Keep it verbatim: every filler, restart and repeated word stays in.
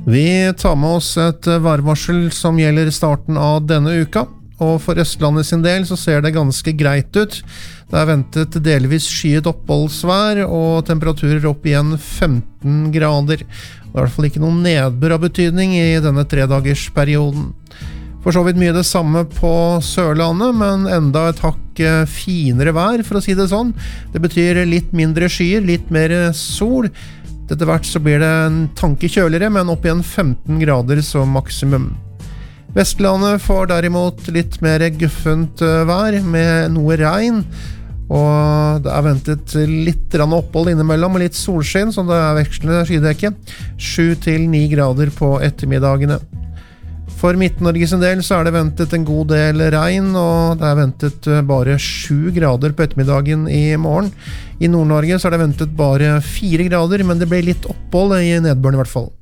Vi tar med oss et værvarsel som gjelder starten av denne uka, og for Østlandet sin del så ser det ganske greit ut. Det er ventet delvis skyet oppholdsvær og temperaturer opp igjen femten grader. Det er i hvert fall ikke noen nedbør av betydning i denne tredagersperioden. For så vidt mye det samme på Sørlandet, men enda et hakk finere vær, for å si det sånn. Det betyr litt mindre skyer, litt mer sol. Etter hvert så blir det en tanke kjøligere, men opp igjen femten grader som maksimum. Vestlandet får derimot litt mer guffent vær med noe regn, og det er ventet litt opphold innimellom og litt solskinn, som det er vekslende skydekke. sju til ni grader på ettermiddagene. For Midt-Norge sin del så er det ventet en god del regn, og det er ventet bare sju grader på ettermiddagen i morgen. I Nord-Norge så er det ventet bare fire grader, men det blir litt opphold i nedbøren i hvert fall.